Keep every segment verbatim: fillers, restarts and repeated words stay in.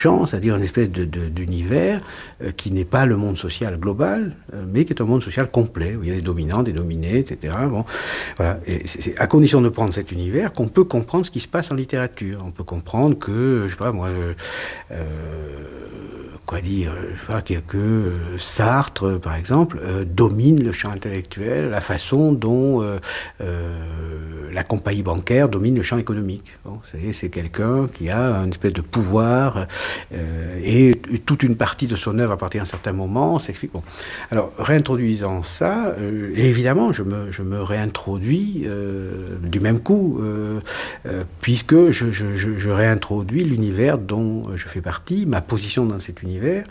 c'est-à-dire une espèce de, de, d'univers euh, qui n'est pas le monde social global, euh, mais qui est un monde social complet, où il y a des dominants, des dominés, et cetera. Bon, voilà. Et c'est, c'est à condition de prendre cet univers qu'on peut comprendre ce qui se passe en littérature. On peut comprendre que, je sais pas moi, euh, euh, quoi dire, je sais pas, que, que Sartre, par exemple, euh, domine le champ intellectuel, la façon dont euh, euh, la compagnie bancaire domine le champ économique. Bon, c'est, c'est quelqu'un qui a une espèce de pouvoir. Euh, et toute une partie de son œuvre, à partir d'un certain moment, s'explique. Bon. Alors, réintroduisant ça, euh, et évidemment, je me, je me réintroduis euh, du même coup, euh, euh, puisque je, je, je, je réintroduis l'univers dont je fais partie, ma position dans cet univers.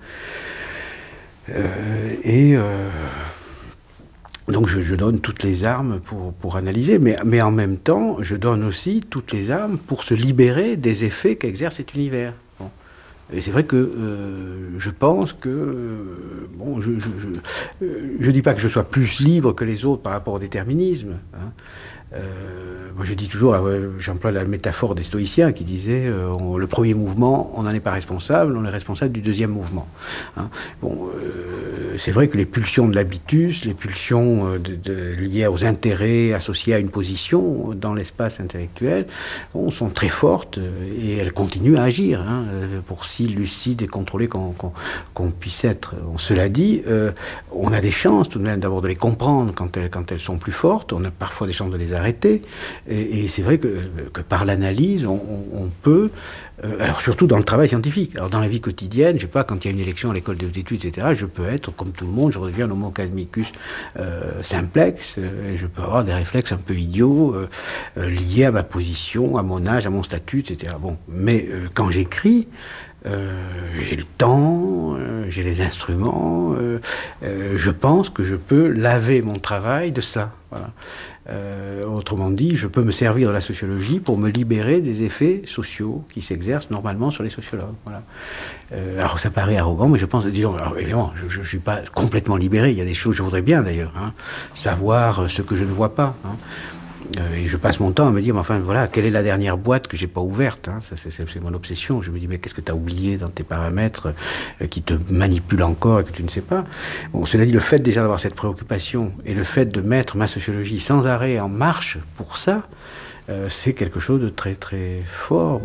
Euh, et... Euh, Donc je, je donne toutes les armes pour, pour analyser, mais, mais en même temps, je donne aussi toutes les armes pour se libérer des effets qu'exerce cet univers. Bon. Et c'est vrai que euh, je pense que... Euh, bon, je ne je, je, euh, je dis pas que je sois plus libre que les autres par rapport au déterminisme. Hein. Euh, moi je dis toujours, euh, j'emploie la métaphore des stoïciens qui disaient euh, on, le premier mouvement, on n'en est pas responsable, on est responsable du deuxième mouvement. Hein. Bon, euh, c'est vrai que les pulsions de l'habitus, les pulsions de, de, liées aux intérêts associés à une position dans l'espace intellectuel, bon, sont très fortes et elles continuent à agir, hein, pour si lucides et contrôlées qu'on, qu'on, qu'on puisse être. Bon, cela dit, euh, on a des chances tout de même d'abord de les comprendre quand elles, quand elles sont plus fortes, on a parfois des chances de les arrêter. Et, et c'est vrai que, que par l'analyse, on, on, on peut, euh, alors surtout dans le travail scientifique, alors dans la vie quotidienne, je sais pas, quand il y a une élection à l'école des hautes études, et cetera, je peux être, comme tout le monde, je redeviens un homo academicus euh, simplex, euh, et je peux avoir des réflexes un peu idiots, euh, euh, liés à ma position, à mon âge, à mon statut, et cetera. Bon, mais euh, quand j'écris, Euh, j'ai le temps, euh, j'ai les instruments, euh, euh, je pense que je peux laver mon travail de ça. Voilà. Euh, autrement dit, je peux me servir de la sociologie pour me libérer des effets sociaux qui s'exercent normalement sur les sociologues. Voilà. Euh, alors ça paraît arrogant, mais je pense, disons, alors, évidemment, je ne suis pas complètement libéré, il y a des choses, je voudrais bien d'ailleurs, hein, savoir ce que je ne vois pas. Hein. Euh, et je passe mon temps à me dire, mais enfin voilà, quelle est la dernière boîte que j'ai pas ouverte, hein, ça, c'est, c'est, c'est mon obsession. Je me dis, mais qu'est-ce que tu as oublié dans tes paramètres euh, qui te manipulent encore et que tu ne sais pas. Bon, cela dit, le fait déjà d'avoir cette préoccupation et le fait de mettre ma sociologie sans arrêt en marche pour ça, euh, c'est quelque chose de très très fort.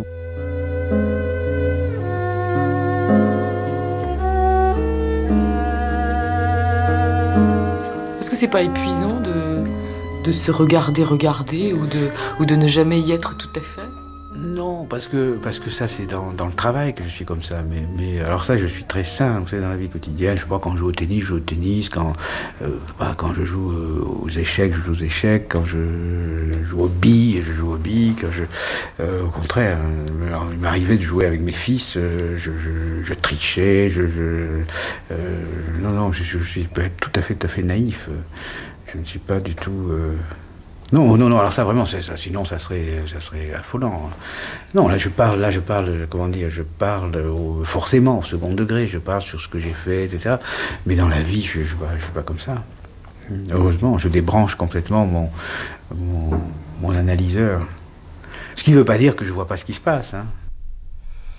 Est-ce que c'est pas épuisant de de se regarder, regarder, ou de, ou de ne jamais y être tout à fait? Non, parce que, parce que ça, c'est dans, dans le travail que je suis comme ça. Mais, mais alors ça, je suis très sain, vous savez, dans la vie quotidienne. Je sais pas, quand je joue au tennis, je joue au tennis. Quand, euh, pas, quand je joue aux échecs, je joue aux échecs. Quand je, je joue aux billes, je joue aux billes. Quand je, euh, au contraire, il m'arrivait de jouer avec mes fils. Euh, je, je, je trichais. Je, je, euh, non, non, je, je suis tout à fait, tout à fait naïf. Je ne suis pas du tout... Euh... Non, non, non, alors ça, vraiment, c'est ça. Sinon, ça serait, ça serait affolant. Non, là, je parle, là, je parle, comment dire, je parle au, forcément, au second degré, je parle sur ce que j'ai fait, et cetera. Mais dans la vie, je ne suis, suis pas comme ça. Heureusement, je débranche complètement mon, mon, mon analyseur. Ce qui ne veut pas dire que je ne vois pas ce qui se passe, hein.